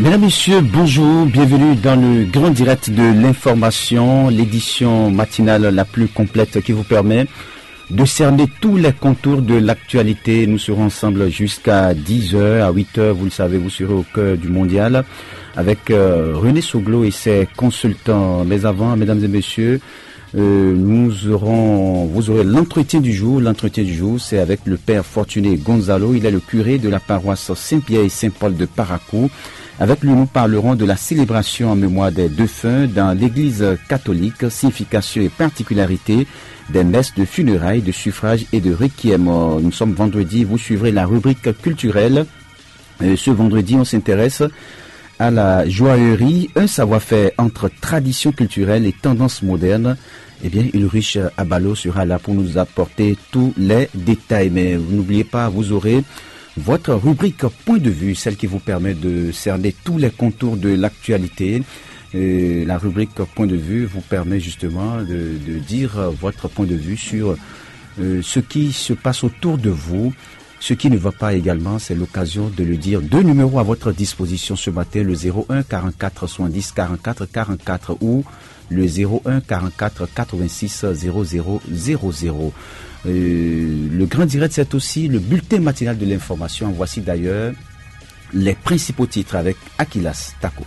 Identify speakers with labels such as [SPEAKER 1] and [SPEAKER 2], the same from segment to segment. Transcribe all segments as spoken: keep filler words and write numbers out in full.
[SPEAKER 1] Mesdames, Messieurs, bonjour, bienvenue dans le grand direct de l'information, l'édition matinale la plus complète qui vous permet de cerner tous les contours de l'actualité. Nous serons ensemble jusqu'à dix heures, à huit heures, vous le savez, vous serez au cœur du mondial avec euh, René Soglo et ses consultants. Mais avant, mesdames et messieurs, euh, nous aurons, vous aurez l'entretien du jour. L'entretien du jour, c'est avec le père Fortuné Gonzalo. Il est le curé de la paroisse Saint-Pierre et Saint-Paul de Parakou. Avec lui, nous parlerons de la célébration en mémoire des défunts dans l'église catholique, signification et particularité des messes de funérailles, de suffrage et de requiem. Nous sommes vendredi, vous suivrez la rubrique culturelle. Ce vendredi, on s'intéresse à la joaillerie, un savoir-faire entre tradition culturelle et tendance moderne. Eh bien, Ulrich Abalo sera là pour nous apporter tous les détails. Mais n'oubliez pas, vous aurez votre rubrique point de vue, celle qui vous permet de cerner tous les contours de l'actualité. Et la rubrique point de vue vous permet justement de, de dire votre point de vue sur euh, ce qui se passe autour de vous. Ce qui ne va pas également, c'est l'occasion de le dire. Deux numéros à votre disposition ce matin, le zéro un quarante-quatre soixante-dix quarante-quatre quarante-quatre ou le zéro un quarante-quatre quatre-vingt-six zéro zéro zéro zéro. Euh, le grand direct, c'est aussi le bulletin matinal de l'information. Voici d'ailleurs les principaux titres avec Akilas Tako.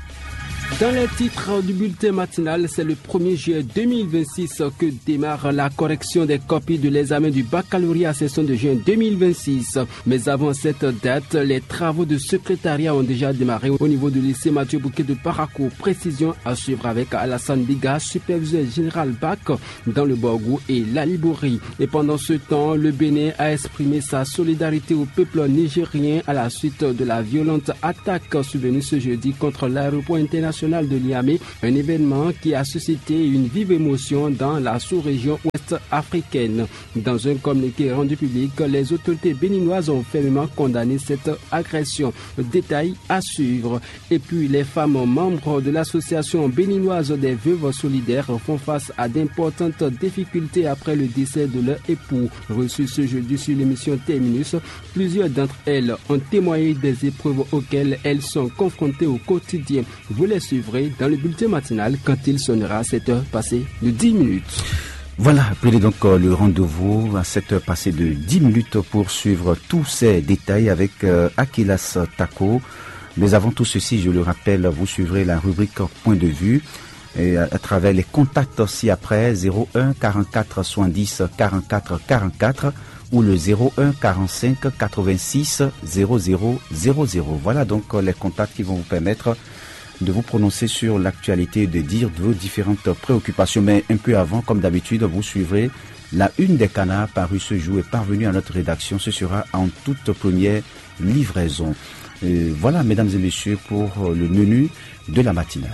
[SPEAKER 2] Dans les titres du bulletin matinal, c'est le premier juillet deux mille vingt-six que démarre la correction des copies de l'examen du baccalauréat session de juin deux mille vingt-six. Mais avant cette date, les travaux de secrétariat ont déjà démarré au niveau du lycée Mathieu Bouquet de Parakou. Précision à suivre avec Alassane Biga, superviseur général bac dans le Borgou et la Liborie. Et pendant ce temps, le Bénin a exprimé sa solidarité au peuple nigérien à la suite de la violente attaque survenue ce jeudi contre l'aéroport international de Niamey, un événement qui a suscité une vive émotion dans la sous-région ouest africaine. Dans un communiqué rendu public, les autorités béninoises ont fermement condamné cette agression. Détail à suivre. Et puis, les femmes membres de l'association béninoise des veuves solidaires font face à d'importantes difficultés après le décès de leur époux. Reçu ce jeudi sur l'émission Terminus, plusieurs d'entre elles ont témoigné des épreuves auxquelles elles sont confrontées au quotidien. Vous les suivrez dans le bulletin matinal quand il sonnera à sept heures passées de dix minutes.
[SPEAKER 1] Voilà, prenez donc euh, le rendez-vous à sept heures passées de dix minutes pour suivre tous ces détails avec euh, Akilas Tako. Mais avant tout ceci, je le rappelle, vous suivrez la rubrique point de vue et à, à travers les contacts aussi après zéro un quarante-quatre soixante-dix quarante-quatre quarante-quatre ou le zéro un quarante-cinq quatre-vingt-six zéro zéro zéro zéro. Voilà donc euh, les contacts qui vont vous permettre de vous prononcer sur l'actualité, de dire vos différentes préoccupations. Mais un peu avant, comme d'habitude, vous suivrez la une des canards parue ce jour et parvenue à notre rédaction. Ce sera en toute première livraison. Et voilà, mesdames et messieurs, pour le menu de la matinale.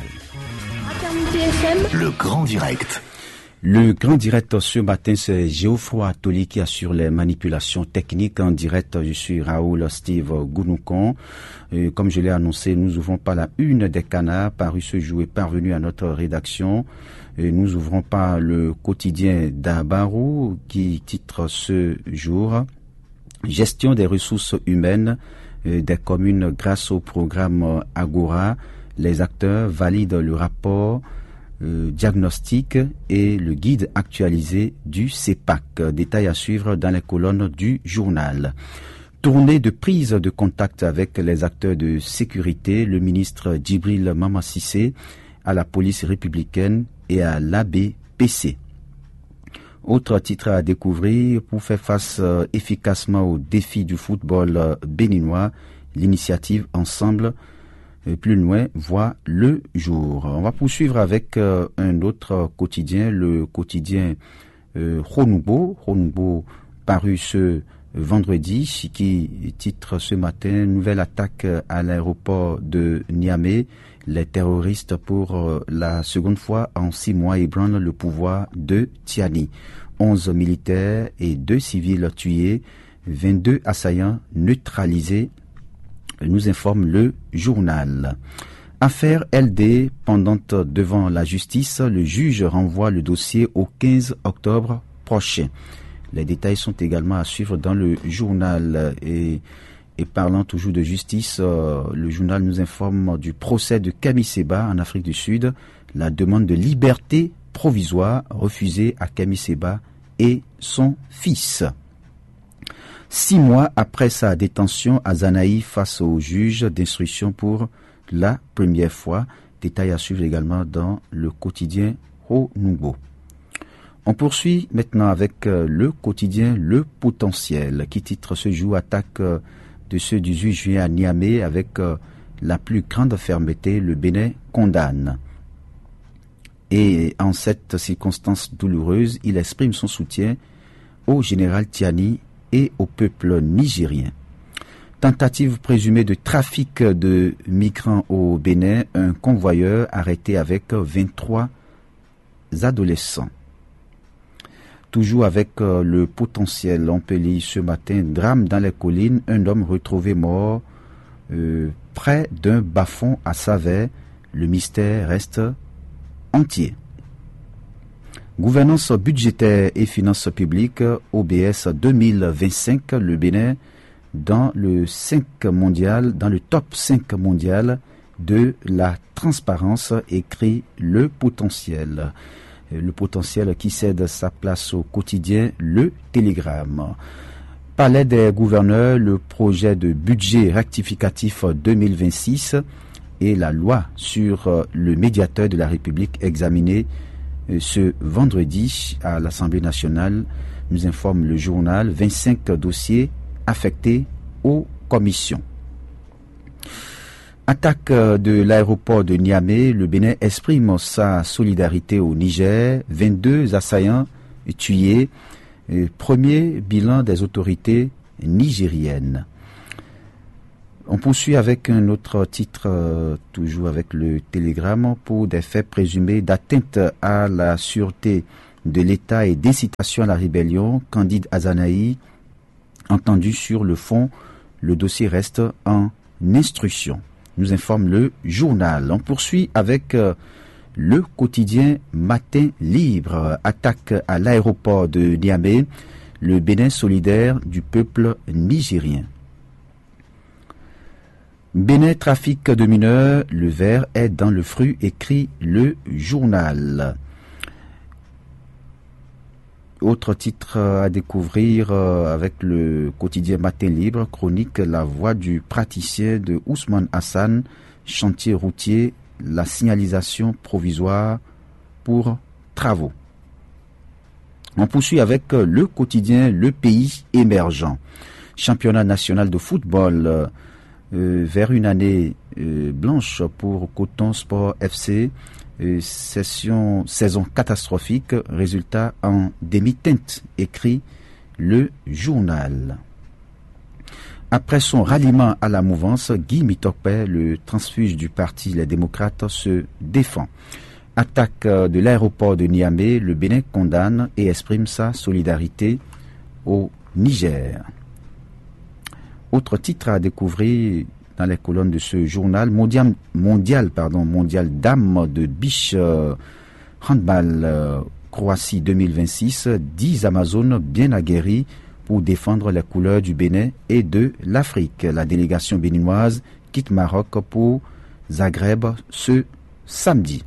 [SPEAKER 3] Le grand direct.
[SPEAKER 1] Le grand direct ce matin, c'est Geoffroy Toli qui assure les manipulations techniques en direct. Je suis Raoul Steve Gounoukon. Et comme je l'ai annoncé, nous ouvrons par la une des canards paru ce jour et parvenu à notre rédaction. Et nous ouvrons par le quotidien d'Abarou qui titre ce jour Gestion des ressources humaines des communes grâce au programme Agora. Les acteurs valident le rapport Euh, diagnostic et le guide actualisé du C E P A C. Détail à suivre dans les colonnes du journal. Tournée de prise de contact avec les acteurs de sécurité, le ministre Djibril Mamassissé à la police républicaine et à l'A B P C. Autre titre à découvrir, pour faire face euh, efficacement aux défis du football euh, béninois, l'initiative Ensemble plus loin voit le jour. On va poursuivre avec euh, un autre quotidien, le quotidien euh, Ronoubo, Ronoubo paru ce vendredi, qui titre ce matin nouvelle attaque à l'aéroport de Niamey. Les terroristes pour euh, la seconde fois en six mois ébranlent le pouvoir de Tiani. Onze militaires et deux civils tués, vingt-deux assaillants neutralisés, nous informe le journal. Affaire L D pendante devant la justice, le juge renvoie le dossier au quinze octobre prochain. Les détails sont également à suivre dans le journal. Et Et parlant toujours de justice, euh, le journal nous informe du procès de Kemi Seba en Afrique du Sud. La demande de liberté provisoire refusée à Kemi Seba et son fils. Six mois après sa détention, Azanaï face au juge d'instruction pour la première fois. Détail à suivre également dans le quotidien Ronugbo. On poursuit maintenant avec le quotidien Le Potentiel qui titre ce jour attaque de ce dix-huit juillet à Niamey avec la plus grande fermeté. Le Bénin condamne. Et en cette circonstance douloureuse, il exprime son soutien au général Tiani et au peuple nigérien. Tentative présumée de trafic de migrants au Bénin, un convoyeur arrêté avec vingt-trois adolescents. Toujours avec euh, le potentiel, on peut lire ce matin, drame dans les collines, un homme retrouvé mort euh, près d'un bas-fond à Savès. Le mystère reste entier. Gouvernance budgétaire et finances publiques, O B S deux mille vingt-cinq, le Bénin dans le cinq mondial, dans le top cinq mondial de la transparence, écrit Le Potentiel. Le Potentiel qui cède sa place au quotidien Le Télégramme. Palais des gouverneurs, le projet de budget rectificatif deux mille vingt-six et la loi sur le médiateur de la République examinée ce vendredi à l'Assemblée nationale, nous informe le journal. vingt-cinq dossiers affectés aux commissions. Attaque de l'aéroport de Niamey, le Bénin exprime sa solidarité au Niger. vingt-deux assaillants tués. Premier bilan des autorités nigériennes. On poursuit avec un autre titre, euh, toujours avec le Télégramme, pour des faits présumés d'atteinte à la sûreté de l'État et d'incitation à la rébellion. Candide Azanaï, entendu sur le fond, le dossier reste en instruction, nous informe le journal. On poursuit avec euh, le quotidien Matin Libre. Attaque à l'aéroport de Niamey, le Bénin solidaire du peuple nigérien. Bénin trafic de mineurs, le ver est dans le fruit, écrit le journal. Autre titre à découvrir euh, avec le quotidien Matin Libre, chronique La voix du praticien de Ousmane Hassan, chantier routier, la signalisation provisoire pour travaux. On poursuit avec le quotidien Le Pays émergent. Championnat national de football euh, euh, vers une année euh, blanche pour Coton Sport F C. Euh, session, saison catastrophique, résultat en demi-teinte, écrit le journal. Après son ralliement à la mouvance, Guy Mitokpe, le transfuge du parti Les Démocrates, se défend. Attaque de l'aéroport de Niamey, le Bénin condamne et exprime sa solidarité au Niger. Autre titre à découvrir dans les colonnes de ce journal, mondial, mondial, pardon, mondial dame de biche euh, handball euh, Croatie deux mille vingt-six, dix Amazones bien aguerries pour défendre les couleurs du Bénin et de l'Afrique. La délégation béninoise quitte Maroc pour Zagreb ce samedi.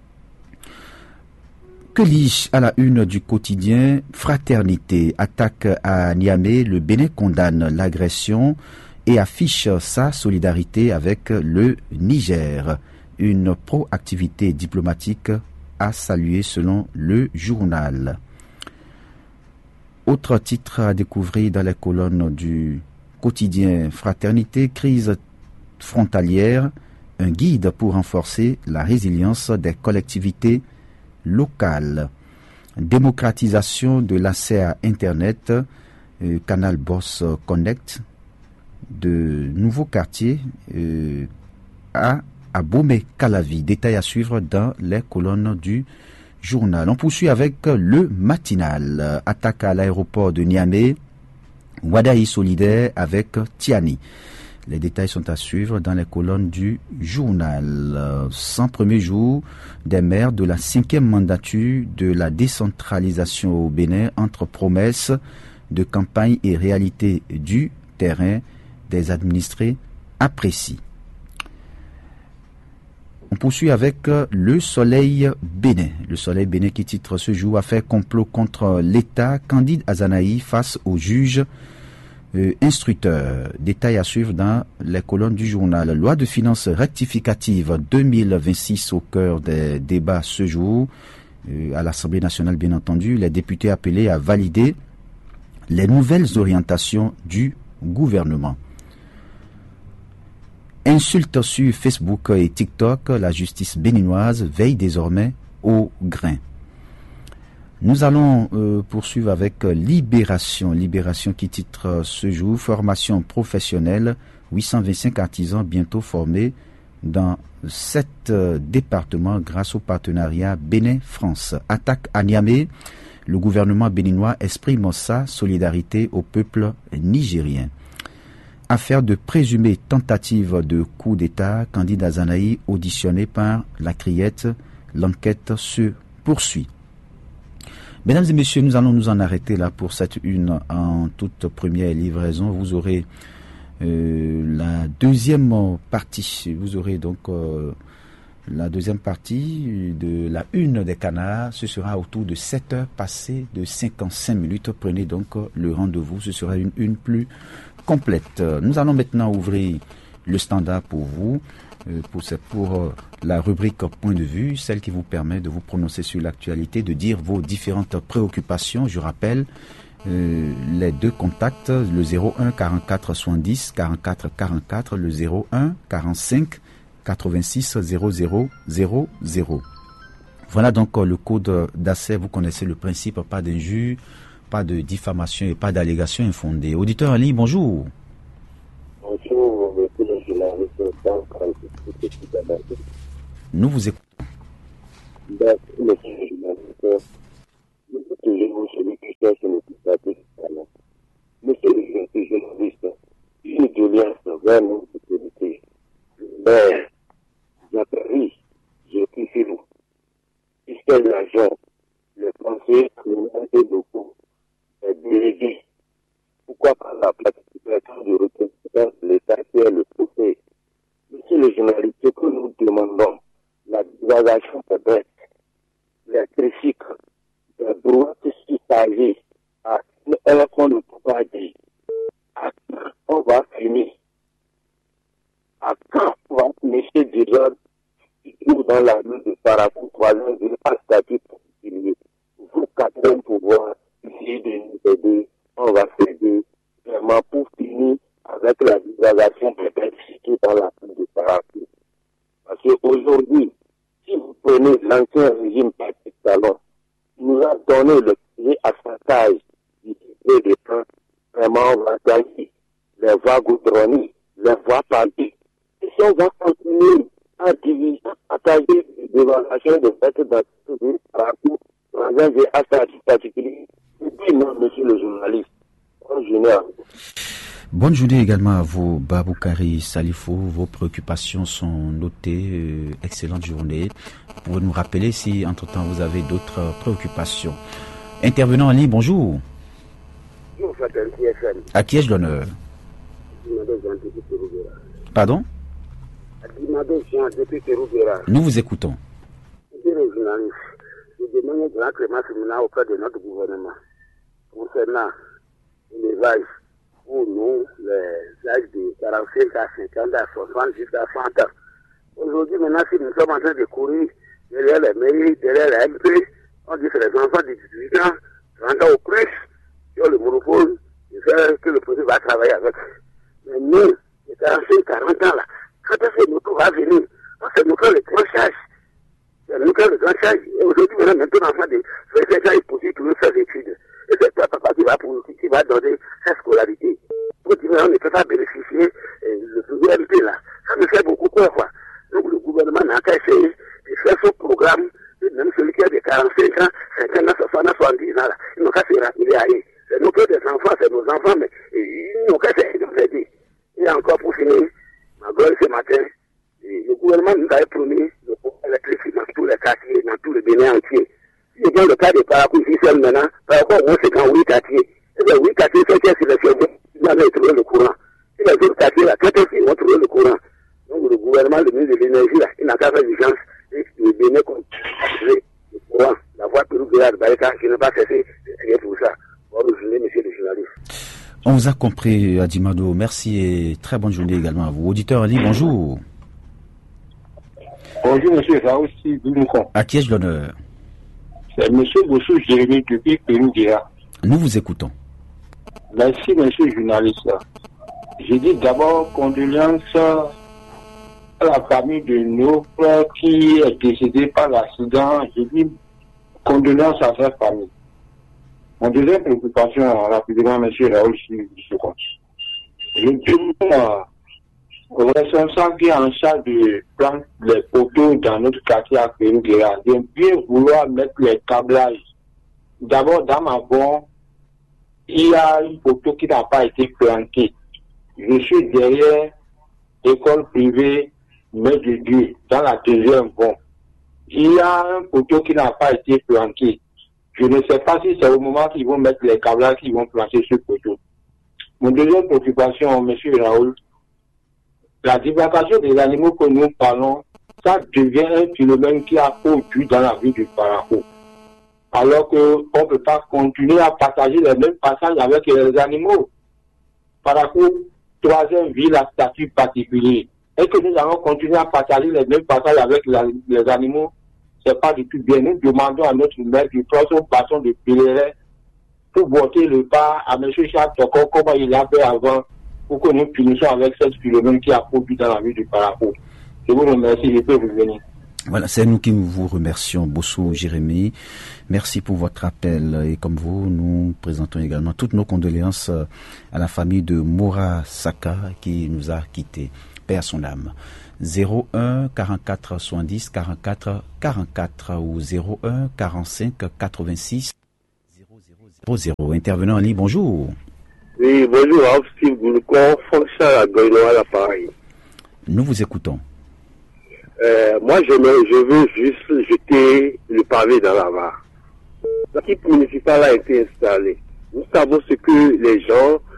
[SPEAKER 1] Que lis-je à la une du quotidien Fraternité, attaque à Niamey, le Bénin condamne l'agression et affiche sa solidarité avec le Niger. Une proactivité diplomatique à saluer selon le journal. Autre titre à découvrir dans les colonnes du quotidien Fraternité, crise frontalière, un guide pour renforcer la résilience des collectivités locales. Démocratisation de l'accès à Internet, euh, Canal Boss Connect, de nouveaux quartiers euh, à Abomey-Calavi. Détail à suivre dans les colonnes du journal. On poursuit avec le matinal. Attaque à l'aéroport de Niamey, Wadaï solidaire avec Tiani. Les détails sont à suivre dans les colonnes du journal. cent premiers jours des maires de la cinquième mandature de la décentralisation au Bénin, entre promesses de campagne et réalité du terrain. des administrés apprécient. On poursuit avec le Soleil Bénin. Le Soleil Bénin qui titre ce jour « Affaire complot contre l'État, Candide Azanaï face au juge euh, instructeur ». Détail à suivre dans les colonnes du journal. Loi de finances rectificative deux mille vingt-six au cœur des débats ce jour. Euh, à l'Assemblée nationale, bien entendu, les députés appelés à valider les nouvelles orientations du gouvernement. Insultes sur Facebook et TikTok, la justice béninoise veille désormais au grain. Nous allons euh, poursuivre avec Libération. Libération qui titre ce jour « Formation professionnelle, huit cent vingt-cinq artisans bientôt formés dans sept euh, départements grâce au partenariat Bénin-France. Attaque à Niamey, le gouvernement béninois exprime sa solidarité au peuple nigérien. Affaire de présumée tentative de coup d'État, Candide Azanaï auditionné par la Criette. L'enquête se poursuit. Mesdames et messieurs, nous allons nous en arrêter là pour cette une en toute première livraison. Vous aurez euh, la deuxième partie. Vous aurez donc euh, la deuxième partie de la une des canards. Ce sera autour de sept heures passées de cinquante-cinq minutes. Prenez donc le rendez-vous. Ce sera une une plus complète. Nous allons maintenant ouvrir le standard pour vous, euh, pour, pour euh, la rubrique Point de vue, celle qui vous permet de vous prononcer sur l'actualité, de dire vos différentes préoccupations. Je rappelle euh, les deux contacts, le zéro un quarante-quatre soixante-dix quarante-quatre quarante-quatre, le zéro un quarante-cinq quatre-vingt-six zéro zéro zéro zéro. Voilà donc le code d'accès. Vous connaissez le principe, pas d'injure, pas de diffamation et pas d'allégation infondée. Auditeur en ligne, bonjour.
[SPEAKER 3] Bonjour, monsieur le journaliste.
[SPEAKER 1] Nous vous écoutons.
[SPEAKER 3] Merci, monsieur le journaliste. Je veux toujours celui qui cherche le plus rapide. Monsieur le journaliste, une doléance vers nos autorités. Mais, j'apprécie, je prie chez vous. Puisque l'argent, le conseil criminel et locaux, délégué. Pourquoi pas la participation du représentant de l'État qui est le procès? Monsieur le journaliste, ce que nous demandons, la divulgation des bêtes, les critiques, les droits s'agit à un qu'on ne peut pas dire. À quand on va finir? À quand on va laisser des gens qui trouvent dans la rue de Parakou, troisième ville, à statut particulier? Vous, quatrième pouvoir, essayer de nous aider, on va s'aider vraiment pour finir avec la divulgation des bêtes situées dans la rue de Parakou. Parce qu'aujourd'hui, si vous prenez l'ancien régime Patrick Talon, il nous a donné le pied à sa taille du des temps. Vraiment, on va gagner les voies goudronnées, les voies pavées. Et si on va continuer à diviser, à tailler des divulgations de bêtes dans toute ville, Parakou, troisième ville, à statut particulier, et puis non, monsieur le journaliste, bonne journée à vous.
[SPEAKER 1] Bonne journée également à vous, Baboukari Salifou. Vos préoccupations sont notées. Euh, excellente journée. Vous pouvez nous rappeler si, entre-temps, vous avez d'autres préoccupations. Intervenant en ligne, bonjour.
[SPEAKER 3] Bonjour, Fatel T F M.
[SPEAKER 1] À qui ai-je l'honneur? Pardon? Nous vous écoutons.
[SPEAKER 3] Monsieur le journaliste, je demande une grande clémence auprès de notre gouvernement concernant l'élevage pour nous, les âges de quarante-cinq à cinquante, à soixante jusqu'à cent ans. Aujourd'hui, maintenant, si nous sommes en train de courir derrière les mairies, derrière la M P, on dit que les enfants de dix-huit ans, trente ans au crèche, qui ont le monopole, de faire que le produit va travailler avec. Mais nous, les quarante-cinq, quarante ans là, quand est-ce que notre va venir? Parce que nous faisons le grand charge. Nous faisons le grand charge. Et aujourd'hui, maintenant, maintenant, l'enfant de vingt-cinq ans, il poursuit toujours ses études. Et c'est toi, papa, qui va, pour, qui va donner sa scolarité. Pour dire, on ne peut pas bénéficier de ce M P là. Ça me fait beaucoup peur, quoi. Donc, le gouvernement n'a qu'à essayer de faire son programme. Même celui qui a de quarante-cinq ans, cinquante ans, soixante ans, soixante-dix ans, là, ils n'ont qu'à se rappeler à eux. C'est nos des enfants, c'est nos enfants, mais ils n'ont qu'à essayer de nous aider. Et encore pour finir, ma gueule ce matin, le gouvernement nous avait promis le pouvoir électrique dans tous les quartiers, dans tout le Bénin entier. Si je prends le cas de Parakou, ici seul maintenant, Parakou, on sait qu'en huit quartiers. Et bien, huit quartiers, c'est qu'il y a sur le chemin, il avait trouvé le courant. Et les autres quartiers, là, quand ils vont trouver le courant, donc le gouvernement, le ministre de l'énergie, là, il n'a qu'à faire d'urgence et le donner comme le courant. La voie que nous regardons, je n'ai pas cessé de pour ça. Bonne journée, monsieur le journaliste.
[SPEAKER 1] On vous a compris, Adimado. Merci et très bonne journée également à vous. Auditeur Ali, bonjour.
[SPEAKER 4] Bonjour, monsieur Raoul Steve.
[SPEAKER 1] À qui ai-je l'honneur?
[SPEAKER 4] C'est monsieur Bossou Jérémy depuis Péruguéa.
[SPEAKER 1] Nous vous écoutons.
[SPEAKER 4] Merci, monsieur le journaliste. Je dis d'abord condoléances à la famille de nos frères qui est décédé par l'accident. Je dis condoléances à sa famille. Mon deuxième préoccupation, rapidement, monsieur Raoul Steve. Je demande au responsable qui est en charge de prendre les poteaux dans notre quartier à Péruguéa de bien vouloir mettre les câblages. D'abord, dans ma bombe, il y a une poteau qui n'a pas été plantée. Je suis derrière l'école privée Maître de Dieu, dans la deuxième bombe. Il y a un poteau qui n'a pas été planté. Je ne sais pas si c'est au moment qu'ils vont mettre les câblages qu'ils vont planter ce poteau. Mon deuxième préoccupation, monsieur Raoul, la divagation des animaux que nous parlons, ça devient un phénomène qui a produit dans la vie du Parakou. Alors qu'on ne peut pas continuer à partager les mêmes passages avec les animaux. Parakou, troisième ville à statut particulier. Est-ce que nous allons continuer à partager les mêmes passages avec la, les animaux? C'est pas du tout bien. Nous demandons à notre maître de prendre son bâton de pèlerin pour voter le pas à M. Charles Toko, comme il l'a fait avant, pour que nous finissions avec cette phénomène qui a produit dans la vie du Parakou. Je vous remercie, je peux revenir.
[SPEAKER 1] Voilà, c'est nous qui vous remercions, Bossou Jérémy. Merci pour votre appel. Et comme vous, nous présentons également toutes nos condoléances à la famille de Moura Saka qui nous a quittés. Paix à son âme. zéro un quarante-quatre soixante-dix quarante-quatre quarante-quatre ou zéro un quarante-cinq quatre-vingt-six zéro zéro zéro. Intervenant en ligne, bonjour.
[SPEAKER 3] Oui, bonjour, Steve Goulcon, fonction à Goïnoa, l'appareil.
[SPEAKER 1] Nous vous écoutons.
[SPEAKER 3] Euh, moi, je, me, je veux juste jeter le pavé dans la mare. L'équipe municipale a été installée. Nous savons ce que les gens